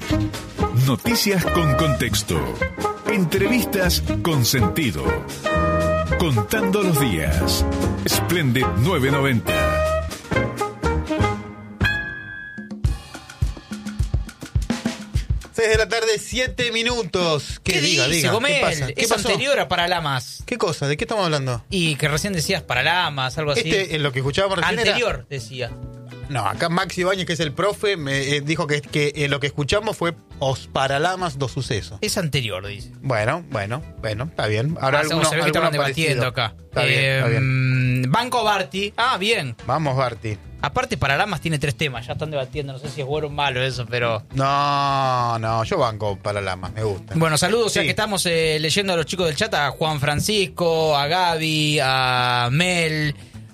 Noticias con contexto. Entrevistas con sentido. Contando los días. Splendid 990. De la tarde, 7 minutos. ¿Qué dice, Gomel? ¿Qué Es pasó? anterior a Paralamas. ¿Qué cosa? ¿De qué estamos hablando? Y que recién decías Paralamas, algo así. En lo que escuchábamos recién anterior, decía. No, acá Maxi Ibáñez, que es el profe, me dijo que lo que escuchamos fue Os Paralamas dos sucesos. Es anterior, dice. Bueno, está bien. Ahora se ve que estaban debatiendo acá. Está bien. Banco Barty. Bien. Vamos, Barty. Aparte, Paralamas tiene 3 temas. Ya están debatiendo. No sé si es bueno o malo eso, pero... No, yo banco Paralamas, me gusta. Bueno, saludos, Sí. ya que estamos leyendo a los chicos del chat, a Juan Francisco, a Gaby, a Mel,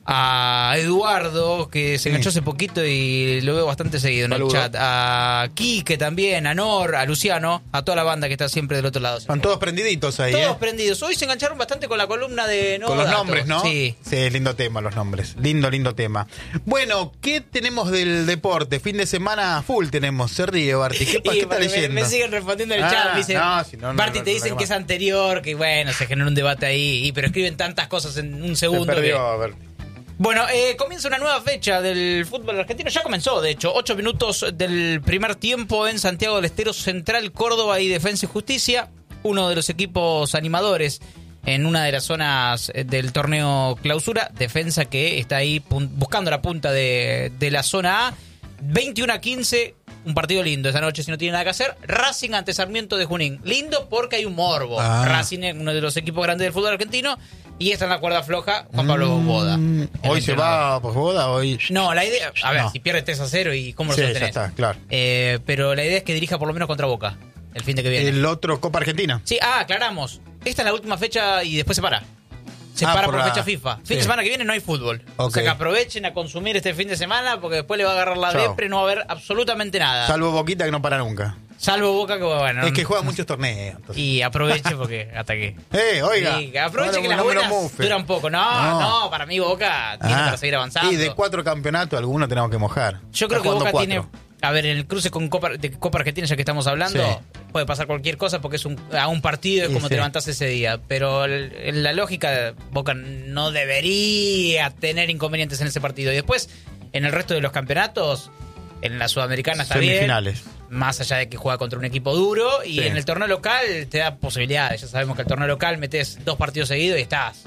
a Eduardo, que se enganchó hace poquito y lo veo bastante seguido en Saludo. el chat, a Quique también, a Nor, a Luciano, a toda la banda que está siempre del otro lado. Están todos prendiditos ahí, Todos prendidos. Hoy se engancharon bastante con la columna de Con los datos. nombres, ¿no? Sí. Sí, lindo tema, los nombres. Lindo tema. Bueno, ¿qué tenemos del deporte? Fin de semana full tenemos. Se ríe, Barty. ¿Qué está leyendo? Me siguen respondiendo en el chat. Me dicen, Barty, te dicen que es anterior, que bueno, se generó un debate ahí, pero escriben tantas cosas en un segundo. Se perdió, Barty. Bueno, comienza una nueva fecha del fútbol argentino. Ya comenzó, de hecho, 8 minutos del primer tiempo en Santiago del Estero, Central Córdoba y Defensa y Justicia. Uno de los equipos animadores en una de las zonas del torneo Clausura. Defensa que está ahí buscando la punta de la zona A. 21-15, un partido lindo esa noche si no tiene nada que hacer. Racing ante Sarmiento de Junín. Lindo porque hay un morbo. Racing es uno de los equipos grandes del fútbol argentino. Y está en la cuerda floja Juan Pablo Boda. ¿Hoy se va por Boda? Hoy... No, la idea... A ver, si pierde 3-0 y cómo lo sostenés. Ya está, claro. Pero la idea es que dirija por lo menos contra Boca el fin de que viene. El otro Copa Argentina. Sí, aclaramos. Esta es la última fecha y después se para. Se para por fecha FIFA. Fin de semana que viene no hay fútbol. Okay. O sea que aprovechen a consumir este fin de semana porque después le va a agarrar la depre y no va a haber absolutamente nada. Salvo Boquita que no para nunca. Salvo Boca que bueno. Es que juega muchos torneos. Entonces. Y aproveche porque hasta que... Oiga. Sí, aproveche que las buenas duran poco. No, para mí Boca tiene para seguir avanzando. Y de 4 campeonatos algunos tenemos que mojar. Yo creo que Boca tiene... A ver, en el cruce con Copa Argentina, ya que estamos hablando, puede pasar cualquier cosa porque es a un partido, es como te levantás ese día. Pero en la lógica, Boca no debería tener inconvenientes en ese partido. Y después, en el resto de los campeonatos, en la Sudamericana está semifinales. Bien. Más allá de que juega contra un equipo duro. Y en el torneo local te da posibilidades. Ya sabemos que el torneo local metes 2 partidos seguidos y estás.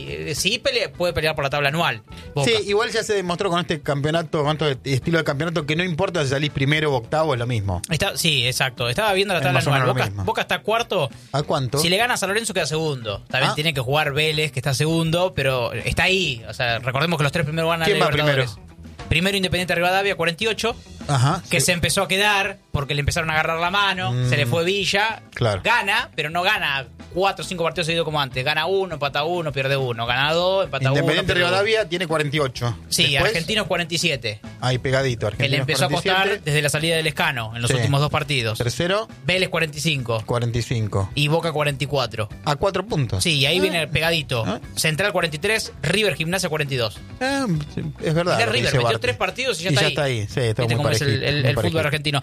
Sí, puede pelear por la tabla anual. Boca. Sí, igual ya se demostró con este campeonato, con este estilo de campeonato, que no importa si salís primero o octavo, es lo mismo. Sí, exacto. Estaba viendo la tabla anual. Boca está cuarto. ¿A cuánto? Si le gana a San Lorenzo queda segundo. También tiene que jugar Vélez, que está segundo, pero está ahí. O sea, recordemos que los 3 primeros van a ¿Quién va Libertadores. Primero Independiente Rivadavia, 48. Que se empezó a quedar porque le empezaron a agarrar la mano. Se le fue Villa. Claro. Gana, pero no gana 4 o 5 partidos seguidos como antes. Gana 1, empata 1, pierde 1. Gana 2, empata 1. Independiente Rivadavia tiene 48. Sí, después, Argentinos 47. Ahí pegadito. Que le empezó 47. A costar desde la salida del Escano en los últimos 2 partidos. Tercero. Vélez 45. 45. Y Boca 44. A 4 puntos. Sí, y ahí viene pegadito. Central 43, River Gimnasia 42. Es verdad. River metió 3 partidos y ya está ahí. Sí, está muy como es el fútbol argentino.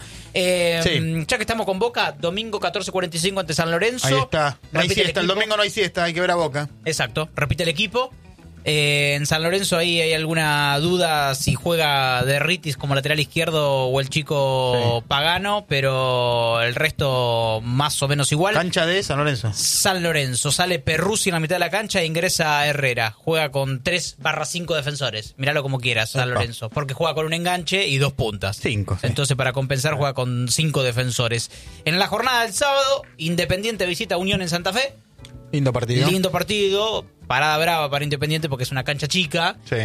Sí. Ya que estamos con Boca, domingo 14:45 ante San Lorenzo. Ahí está. No hay siesta. El domingo no hay siesta, hay que ver a Boca. Exacto. Repite el equipo. En San Lorenzo ahí hay alguna duda si juega Derritis como lateral izquierdo o el chico Pagano, pero el resto más o menos igual. ¿Cancha de San Lorenzo? San Lorenzo. Sale Perruzzi en la mitad de la cancha e ingresa Herrera. Juega con 3/5 defensores. Míralo como quieras, San Lorenzo. Porque juega con un enganche y 2 puntas. 5. Sí. Entonces, para compensar, juega con 5 defensores. En la jornada del sábado, Independiente visita a Unión en Santa Fe. Lindo partido. Parada brava para Independiente porque es una cancha chica. Sí.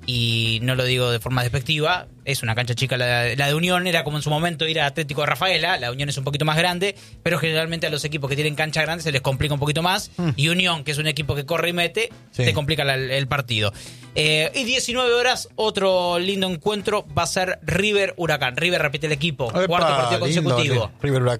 Y no lo digo de forma despectiva. Es una cancha chica la de Unión. Era como en su momento ir a Atlético de Rafaela. La Unión es un poquito más grande. Pero generalmente a los equipos que tienen cancha grande se les complica un poquito más. Y Unión, que es un equipo que corre y mete, te complica el partido. Y 19 horas, otro lindo encuentro va a ser River Huracán. River repite el equipo. Cuarto partido consecutivo.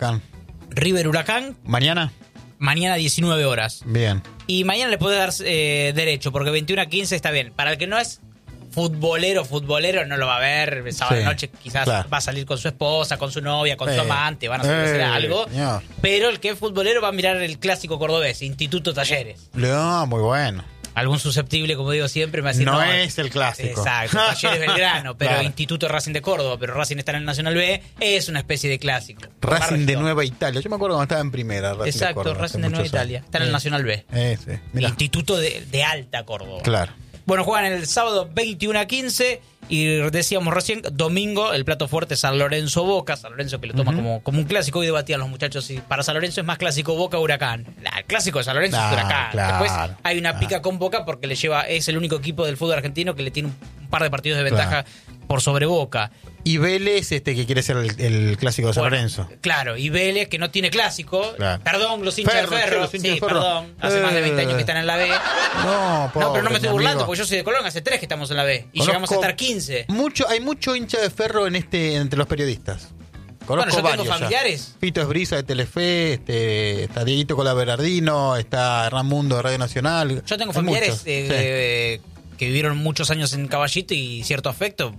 River Huracán. Mañana 19 horas. Bien. Y mañana le puede dar derecho, porque 21-15 está bien. Para el que no es futbolero no lo va a ver. Sábado de noche quizás va a salir con su esposa, con su novia, con su amante, van a hacer algo. Señor. Pero el que es futbolero va a mirar el clásico cordobés, Instituto Talleres. No, muy bueno. Algún susceptible, como digo siempre, me va a decir, no es el clásico. Exacto, Talleres Belgrano, pero Instituto Racing de Córdoba, pero Racing está en el Nacional B, es una especie de clásico. Racing de Nueva Italia, yo me acuerdo cuando estaba en primera. Racing exacto, de Córdoba, Racing de Nueva Italia, está en el Nacional B. Instituto de Alta Córdoba. Claro. Bueno, juegan el sábado 21-15 y decíamos recién, domingo, el plato fuerte San Lorenzo Boca. San Lorenzo que lo toma como un clásico. Hoy debatían los muchachos si para San Lorenzo es más clásico Boca o Huracán. El clásico de San Lorenzo es Huracán. Después hay una pica con Boca porque es el único equipo del fútbol argentino que le tiene un par de partidos de ventaja por sobre Boca. Y Vélez, que quiere ser el clásico de San Lorenzo. Claro, y Vélez, que no tiene clásico. Claro. Perdón, los hinchas de Ferro. Perdón. Hace más de 20 años que están en la B. No, pero no me estoy burlando, porque yo soy de Colón, hace 3 que estamos en la B. Y llegamos a estar 15. Hay mucho hincha de Ferro entre los periodistas. Conozco yo tengo familiares. Ya. Pito Esbriza de Telefe, está Dieguito Colaberardino, está Hernán Mundo de Radio Nacional. Yo tengo familiares que vivieron muchos años en Caballito y cierto afecto.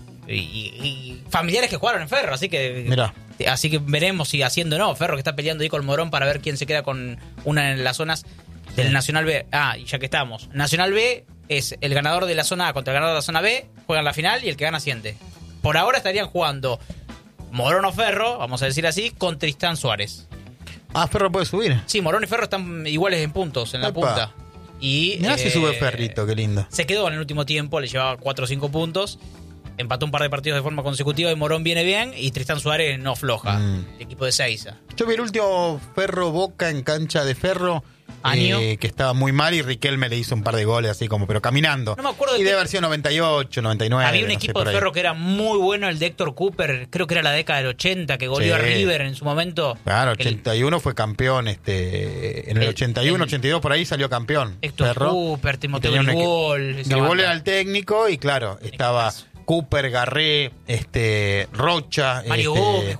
Y familiares que jugaron en Ferro, así que veremos si haciendo Ferro que está peleando ahí con Morón para ver quién se queda con una en las zonas del Nacional B. Y ya que estamos, Nacional B es el ganador de la zona A contra el ganador de la zona B, juegan la final y el que gana asciende. Por ahora estarían jugando Morón o Ferro, vamos a decir así, con Tristán Suárez. Ferro puede subir. Sí, Morón y Ferro están iguales en puntos en la punta. Y mirá si sube Ferrito, qué lindo. Se quedó en el último tiempo, le llevaba 4 o 5 puntos. Empató un par de partidos de forma consecutiva y Morón viene bien y Tristán Suárez no afloja. El equipo de Seiza. Yo vi el último Ferro Boca en cancha de Ferro. Que estaba muy mal y Riquelme le hizo un par de goles así como, pero caminando. No me acuerdo. Y debe haber sido 98, 99. Había un equipo de Ferro que era muy bueno, el de Héctor Cooper, creo que era la década del 80, que goleó a River en su momento. Claro, 81 fue campeón, en el 81, 82 por ahí salió campeón. Héctor Ferro, Cooper, Timoteo Grigol. Grigol era el técnico y claro, estaba Cooper, Garré, Rocha, Mario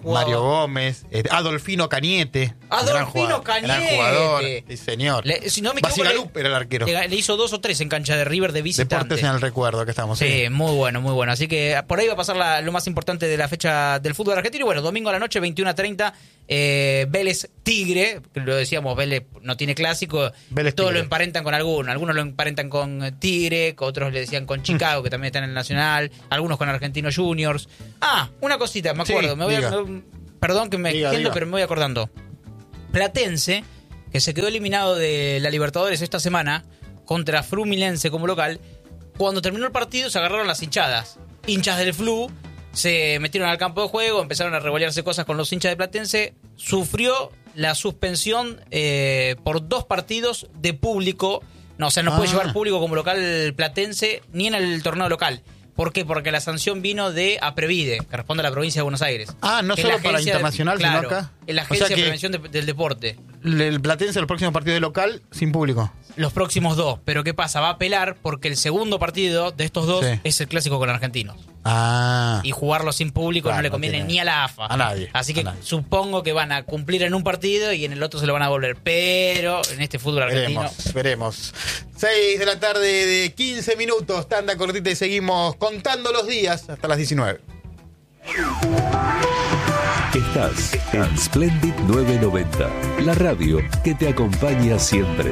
Gómez, Adolfino Cañete. Adolfino Cañete. Gran jugador, sí señor. Si no me equivoco, Basigalup era el arquero. Le hizo 2 o 3 en cancha de River de visitante. Deportes en el recuerdo, que estamos. Sí, muy bueno, muy bueno. Así que por ahí va a pasar lo más importante de la fecha del fútbol argentino. Y bueno, domingo a la noche, 21:30, Vélez Tigre, que lo decíamos, Vélez no tiene clásico. Todos lo emparentan con alguno. Algunos lo emparentan con Tigre, otros le decían con Chicago, que también está en el Nacional. Algunos con Argentinos Juniors. Una cosita, me acuerdo. Perdón que me extiendo, pero me voy acordando. Platense, que se quedó eliminado de la Libertadores esta semana contra Fluminense como local. Cuando terminó el partido se agarraron las hinchas del Flu, se metieron al campo de juego, empezaron a revolearse cosas con los hinchas de Platense. Sufrió la suspensión por 2 partidos de público. No puede llevar público como local Platense ni en el torneo local. ¿Por qué? Porque la sanción vino de APREVIDE, que responde a la provincia de Buenos Aires. No solo para internacional, sino acá. Es la Agencia de Prevención del Deporte. El Platense, el próximo partido de local, sin público. Los próximos 2. Pero ¿qué pasa? Va a apelar porque el segundo partido de estos 2 es el clásico con Argentinos. Y jugarlo sin público no le conviene ni a la AFA. A nadie. Así que supongo que van a cumplir en un partido y en el otro se lo van a volver. Pero en este fútbol argentino... Veremos. 6 de la tarde de 15 minutos. Tanda cortita y seguimos contando los días hasta las 19. Estás en Splendid 990, la radio que te acompaña siempre.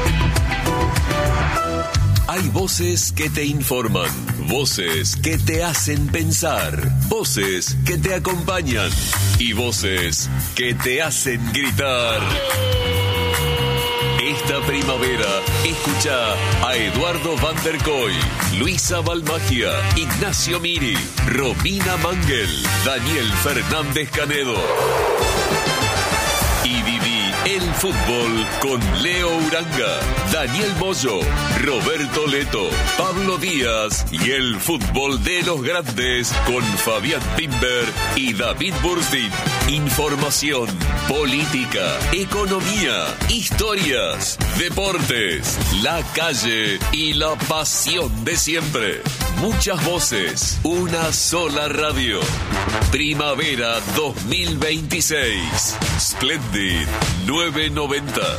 Hay voces que te informan, voces que te hacen pensar, voces que te acompañan y voces que te hacen gritar. Esta primavera, escucha a Eduardo Van der Koy, Luisa Balmagia, Ignacio Miri, Romina Mangel, Daniel Fernández Canedo. Y viví el fútbol con Leo Uranga, Daniel Moyo, Roberto Leto, Pablo Díaz y el fútbol de los grandes con Fabián Pimber y David Burstein. Información, política, economía, historias, deportes, la calle y la pasión de siempre. Muchas voces, una sola radio. Primavera 2026. Splendid 990.